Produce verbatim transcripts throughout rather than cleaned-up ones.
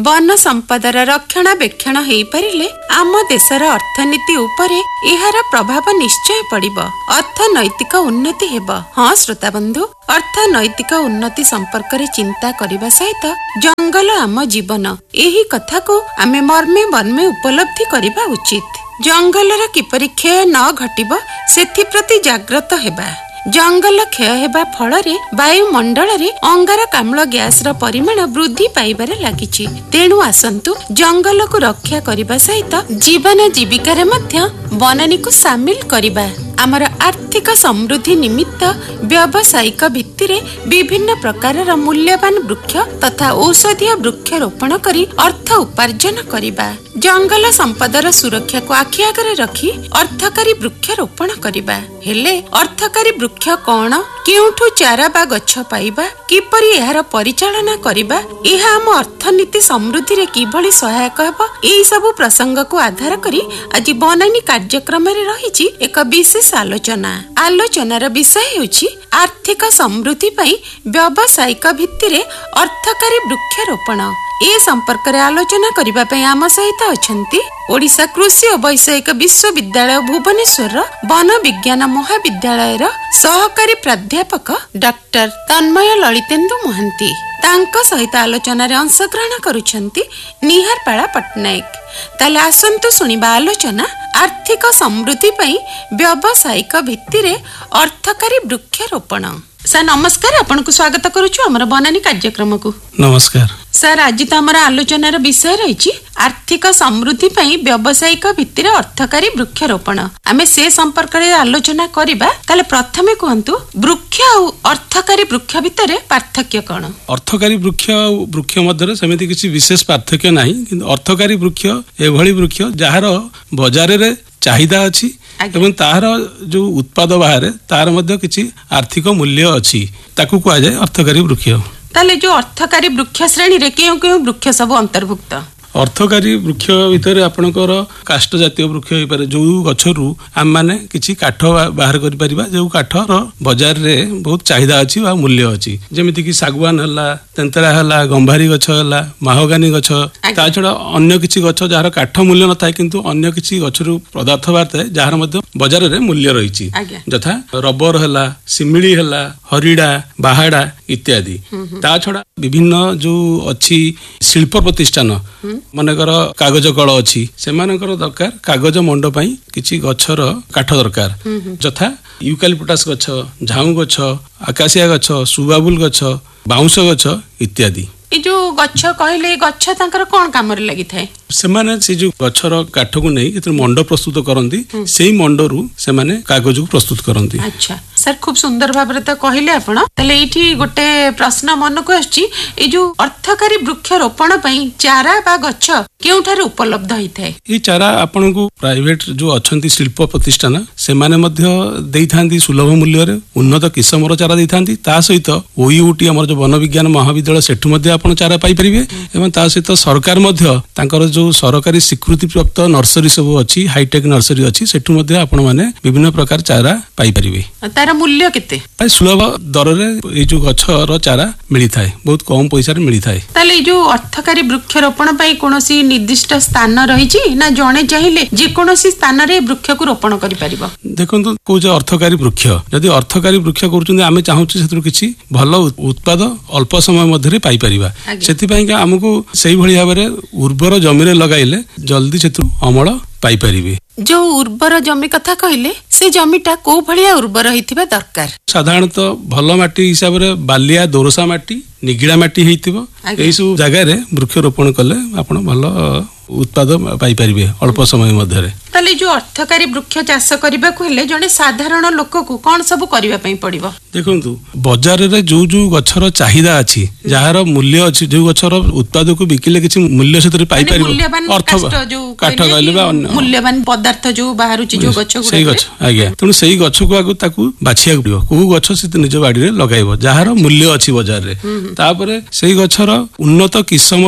One संपदार रक्षणाबेक्षण हेई परिले आम देशर अर्थनीति उपरे एहार प्रभाव निश्चय पड़िब, अर्थनैतिक उन्नति हेब। हाँ श्रोता बंधु, अर्थनैतिक उन्नति संपर्क रे चिंता करने सहित जंगल आम जीवन एही कथा को आमे मर्मे मर्मे उपलब्धि करबा उचित। जंगलर किपरि क्षय न घटिब सेथिप्रति जाग्रत हेबा। जंगल क्षय हेबा फଳରେ वायुमंडଳରେ अंगारकाम्ल गैस र परिमाण वृद्धि पाइबारे लागिछि। तेणु आसंतु जंगल को रक्षा करबा सहित जीवन जीविका रे मध्य वनानी को शामिल करबा। आमर आर्थिक समृद्धि निमित्त व्यावसायिक भित्तिरे विभिन्न प्रकार मूल्यवान वृक्ष तथा औषधीय वृक्ष रोपण करी अर्थ उपार्जन करिबा। जंगल संपदर सुरक्षा को आखि आगरे रखी अर्थकारी वृक्ष रोपण करिबा। हेले अर्थकारी वृक्ष कौन, केउठु चारा बा गछ पाइबा, किपरि एहार परिचालना करिबा, एहा आम अर्थनीति समृद्धि रे किभଳି सहायक हेबो, एही सब प्रसंग को आधार करी आज बनानी कार्यक्रम रे रहिछि एक विशेष आलोचना। आलोचनार विषय हेउछि आर्थिक समृद्धि पई व्यावसायिक भित्तिरे अर्थकारी वृक्षरोपण। ए संपर्क रे आलोचना करिबा पई आम सहित अछंती ओडिशा कृषि और वैषयिक विश्वविद्यालय भुवनेश्वर वन विज्ञान महाविद्यालय रा सहकारी प्राध्यापक डॉक्टर तन्मय ललितेन्दु महांती। तांको सहित आलोचना रे अंशग्रहण करुछंती निहारपाड़ा पटनायक। ताले आसंतु सुनिबा आलोचना आर्थिक समृद्धि पई व्यावसायिक भित्तिरे अर्थकारी वृक्षरोपण। सर नमस्कार, आपन को स्वागत करूछु हमर बनानी कार्यक्रम को। नमस्कार सर, आज तो हमर आलोचनार विषय रही आर्थिक समृद्धि पई व्यावसायिक भित्तिरे अर्थकारी वृक्षरोपण। आमे से संपर्क रे आलोचना करिबा। ताले प्रथमे कहंतु वृक्ष और अर्थकारी वृक्ष भितरे पार्थक्य कोन? अर्थकारी वृक्ष और वृक्ष मध्यरे समिति किछि विशेष पार्थक्य नाही, किंतु अर्थकारी वृक्ष एभଳି वृक्ष जहार बाजार रे चाहिदा अछि एवं तार जो उत्पाद बाहर तार मध्य किछि आर्थिक मूल्य अछि, ताकू कहा जाय अर्थकारी वृक्ष। ताले जो अर्थकारी वृक्ष श्रेणी रे केउ केउ वृक्ष सब अंतर्भुक्त? अर्थकारी वृक्ष भितर आपणकर काष्ठ जातीय वृक्ष हो पारे, जो गछरु आम माने किछि काठ बाहर करि परिबा, जो काठर बाजार रे बहुत चाहिदा अछि वा मूल्य अछि। जेमिति कि सागवान हला, तेंतरा हला, गंभारी गछ हला, माहोगानी गछ, ता छडा अन्य किछि गछ जहार काठ मूल्य न थाए किंतु अन्य किछि गछरु पदार्थ बारते जहार मध्य बाजार रे मूल्य रहिछि, जथा रबर हला, सिमिली हला, हरिडा, बाहाडा इत्यादि। ता छडा विभिन्न जो अछि शिल्प प्रतिष्ठान मनकर कागज कल अछि, सेमानकर दरकार कागज मंड पई किछि गछर काठ दरकार, जथा यूकालिप्टस गछ, झाऊ गछ, आकाशिया गछ, सुबाबुल गछ, बाउंस गछ इत्यादि। ए जो गछ कहले गछ तांकर कोन काम रे लागि थाए? सेमाने से जो गछर काठ को नै एतर मंड प्रस्तुत करंती, सेही मंडरू सेमाने कागज को प्रस्तुत करंती। अच्छा सर, खूब सुंदर भाबरे त कहले आपण। तले एठी गोटे प्रश्न मन को आछि, ए जो अर्थकारी वृक्ष रोपण पई चारा बा गछ केउठारे उपलब्ध होई थाए? ए चारा आपन को प्राइवेट जो अछंती शिल्प प्रतिष्ठान सेमाने मध्य देई थांती सुलभ मूल्य रे उन्नत किस्मर चारा देई थांती। ता सहित ओयूटी हमर जो वन विज्ञान महाविद्यालय सेठु मध्य आपन चारा पाई परिबे, एवं ता सहित सरकार मध्य तांकर जो सरकारी स्वीकृति प्राप्त नर्सरी सब अछि, हाईटेक नर्सरी अछि, सेठु मध्य आपण माने विभिन्न प्रकार चारा पाई परिबे। तार मूल्य केते? पाई सुलभ दर रे ए जो गछर चारा मिली थाए, बहुत कम पैसा रे मिली थाए। ताले जो अर्थकारी वृक्षरोपण पई कोनोसी निर्दिष्ट स्थान रहिछि ना जणे चाहिले जे कोनोसी स्थान रे वृक्ष को रोपण करि परिबो? देखंतु को जे अर्थकारी वृक्ष जदि अर्थकारी वृक्ष करूछन आमे चाहूछु सेतु किछि भलो उत्पाद अल्प समय मध्ये रे पाई परिबा। सेति पई का हमकु सेही भଳି भाबरे उर्वर जमी रे लगाइले जल्दी सेतु अमल पाई परिबे। जो उर्वर जमी कथा कहले से जमीटा को भलिया उर्वर हिथिबा दरकार? साधारणतः भलो माटी हिसाब रे बालिया दोरसा माटी, निगिड़ा माटी हेइथिबो। एई सब जगह रे वृक्षरोपण कले आपण भलो उत्पाद पाई परिबे अल्प समय मध्ये रे। ताले जो अर्थकारी वृक्ष चाष करबा को हेले जने साधारण लोक को कोन सब करबा पई पड़िबो? देखंतु बाजार रे जो जो गछर चाहिदा अछि, जहार मूल्य अछि, जो गछर उत्पाद को बिकिले किछि मूल्य सेतरे पाई परिबो। अर्थ जो काठ गइले बा मूल्यवान पदार्थ जो बाहरुछि जो गछ गुडा सेही गछ आज्ञा, तनु सेही गछ को आगु ताकू बाछिया पड़िबो, को गछ से निज बाड़ी रे लगाइबो जहार मूल्य अछि बाजार रे। तापरे सेही गछर उन्नत किस्मर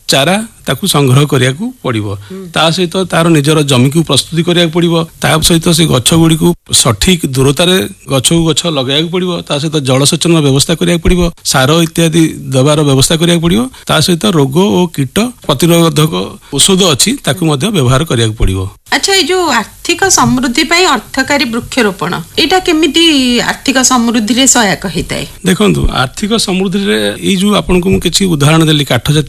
ଚାରା ତାକୁ ସଂଗ୍ରହ କରିବାକୁ ପଡିବ। ତା ସହିତ ତାର ନିଜର ଜମିକୁ ପ୍ରସ୍ତୁତି କରିବାକୁ ପଡିବ। ତା ସହିତ ସେ ଗଛ ଗୁଡିକୁ ସଠିକ ଦୂରତାରେ ଗଛକୁ ଗଛ ଲଗାଇବାକୁ ପଡିବ। ତା ସହିତ ଜଳସେଚନ ବ୍ୟବସ୍ଥା କରିବାକୁ ପଡିବ, ସାର ଇତ୍ୟାଦି ଦେବାର ବ୍ୟବସ୍ଥା କରିବାକୁ ପଡିବ। ତା ସହିତ ରୋଗ ଓ କୀଟ ପ୍ରତିରୋଧକ ଔଷଧ ଅଛି ତାକୁ ମଧ୍ୟ ବ୍ୟବହାର କରିବାକୁ ପଡିବ। ଆଚ୍ଛା, ଏଇ ଯୋଉ ଆର୍ଥିକ ସମୃଦ୍ଧି ପାଇଁ ଅର୍ଥକାରୀ ବୃକ୍ଷରୋପଣ ଏଇଟା କେମିତି ଆର୍ଥିକ ସମୃଦ୍ଧିରେ ସହାୟକ ହେଇଥାଏ? ଦେଖନ୍ତୁ, ଆର୍ଥିକ ସମୃଦ୍ଧିରେ ଏଇ ଯୋଉ ଆପଣଙ୍କୁ ମୁଁ କିଛି ଉଦାହରଣ ଦେଲି କାଠ ଜାତୀୟ